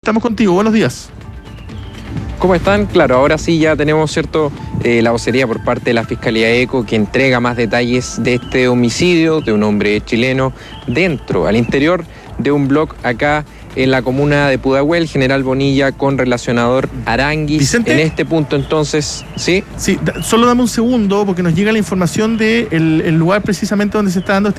estamos contigo. Buenos días. ¿Cómo están? Claro, ahora sí ya tenemos, ¿cierto?, la vocería por parte de la Fiscalía ECO que entrega más detalles de este homicidio de un hombre chileno al interior de un blog acá en la comuna de Pudahuel, General Bonilla, con relacionador Aranguis. Vicente, en este punto entonces, ¿sí? Sí, solo dame un segundo porque nos llega la información de el lugar precisamente donde se está dando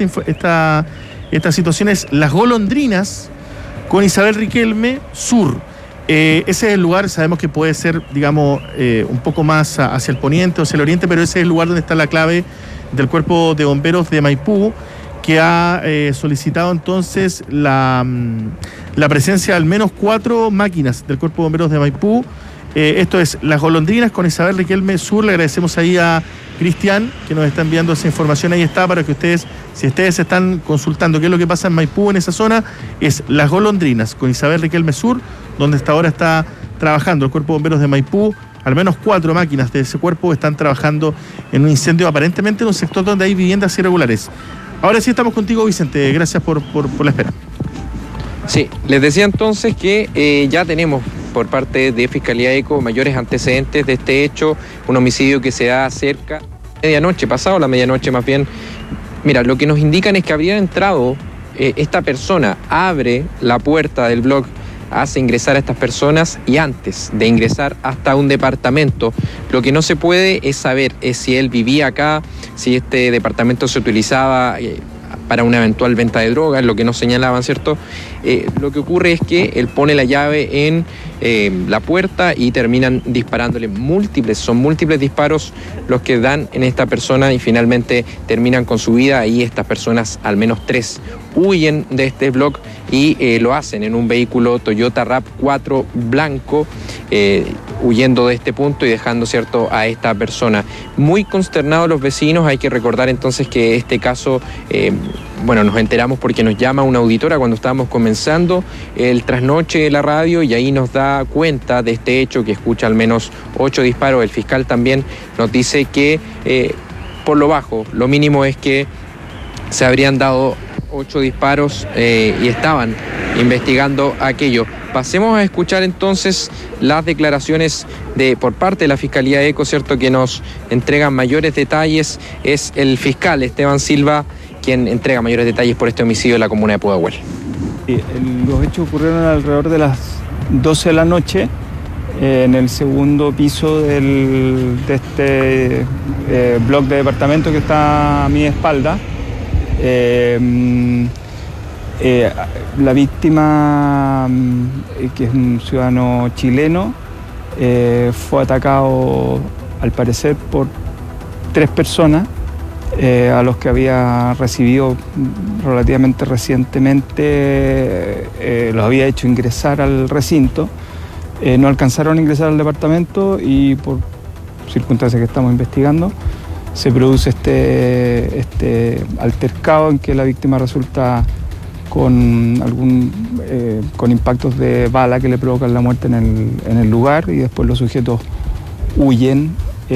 esta situación, es Las Golondrinas con Isabel Riquelme Sur. Ese es el lugar, sabemos que puede ser, digamos, un poco más hacia el poniente o hacia el oriente, pero ese es el lugar donde está la clave del Cuerpo de Bomberos de Maipú, que ha solicitado entonces la presencia de al menos 4 máquinas del Cuerpo de Bomberos de Maipú. Esto es Las Golondrinas con Isabel Riquelme Sur. Le agradecemos ahí a Cristian que nos está enviando esa información. Ahí está, para que ustedes, si ustedes están consultando qué es lo que pasa en Maipú, en esa zona, es Las Golondrinas con Isabel Riquelme Sur, donde hasta ahora está trabajando el Cuerpo de Bomberos de Maipú. Al menos 4 máquinas de ese cuerpo están trabajando en un incendio aparentemente en un sector donde hay viviendas irregulares. Ahora sí estamos contigo, Vicente. Gracias por la espera. Sí, les decía entonces que ya tenemos por parte de Fiscalía ECO mayores antecedentes de este hecho, un homicidio que se da cerca medianoche, pasado la medianoche más bien. Mira, lo que nos indican es que habría entrado esta persona, abre la puerta del blog, hace ingresar a estas personas y antes de ingresar hasta un departamento, lo que no se puede es saber si él vivía acá, si este departamento se utilizaba para una eventual venta de drogas, lo que nos señalaban, ¿cierto? Lo que ocurre es que él pone la llave en la puerta y terminan disparándole son múltiples disparos los que dan en esta persona y finalmente terminan con su vida. Ahí estas personas, al menos 3, huyen de este blog y lo hacen en un vehículo Toyota RAV4 blanco, huyendo de este punto y dejando, ¿cierto?, a esta persona. Muy consternados los vecinos. Hay que recordar entonces que este caso, nos enteramos porque nos llama una auditora cuando estábamos comenzando el trasnoche de la radio y ahí nos da cuenta de este hecho, que escucha al menos 8 disparos. El fiscal también nos dice que por lo bajo, lo mínimo es que se habrían dado 8 disparos y estaban investigando aquello. Pasemos a escuchar entonces las declaraciones por parte de la Fiscalía ECO, ¿cierto?, que nos entregan mayores detalles. Es el fiscal Esteban Silva quien entrega mayores detalles por este homicidio en la comuna de Pudahuel. Los hechos ocurrieron alrededor de las 12 de la noche en el segundo piso de este bloque de departamento que está a mi espalda. La víctima, que es un ciudadano chileno, fue atacado al parecer por 3 personas, a los que había recibido relativamente recientemente, los había hecho ingresar al recinto. No alcanzaron a ingresar al departamento y por circunstancias que estamos investigando se produce este altercado en que la víctima resulta con impactos de bala que le provocan la muerte en el lugar, y después los sujetos huyen.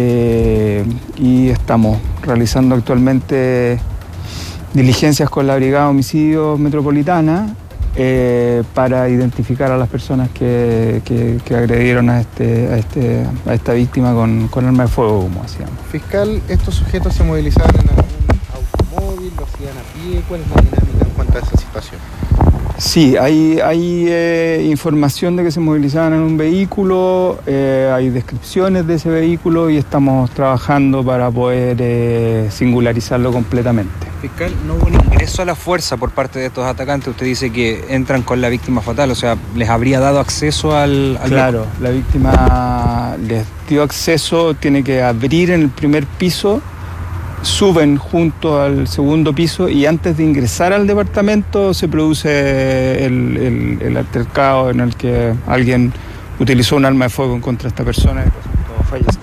Y estamos realizando actualmente diligencias con la Brigada de Homicidios Metropolitana para identificar a las personas que agredieron a esta víctima con arma de fuego, como decíamos. Fiscal, ¿estos sujetos se movilizaban en algún automóvil, lo hacían a pie? ¿Cuál es la dinámica en cuanto a esa situación? Sí, hay información de que se movilizaban en un vehículo, hay descripciones de ese vehículo y estamos trabajando para poder singularizarlo completamente. Fiscal, no hubo un ingreso a la fuerza por parte de estos atacantes. Usted dice que entran con la víctima fatal, o sea, ¿les habría dado acceso al Claro, la víctima les dio acceso, tiene que abrir en el primer piso, suben junto al segundo piso y antes de ingresar al departamento se produce el altercado en el que alguien utilizó un arma de fuego contra esta persona y resultó fallecer.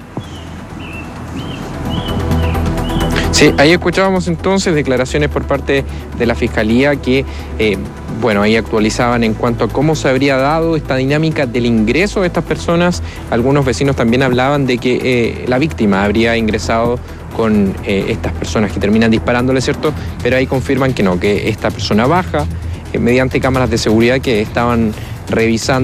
Sí, ahí escuchábamos entonces declaraciones por parte de la Fiscalía que, ahí actualizaban en cuanto a cómo se habría dado esta dinámica del ingreso de estas personas. Algunos vecinos también hablaban de que la víctima habría ingresado con estas personas que terminan disparándole, ¿cierto? Pero ahí confirman que no, que esta persona baja mediante cámaras de seguridad que estaban revisando